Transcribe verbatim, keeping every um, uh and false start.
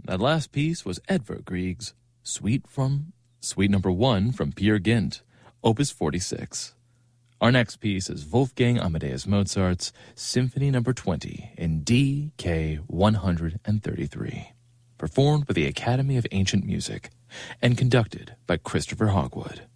that last piece was Edvard Grieg's Suite from Suite Number One from Peer Gynt, Opus forty-six. Our next piece is Wolfgang Amadeus Mozart's Symphony Number twenty in D K one thirty-three, performed by the Academy of Ancient Music and conducted by Christopher Hogwood.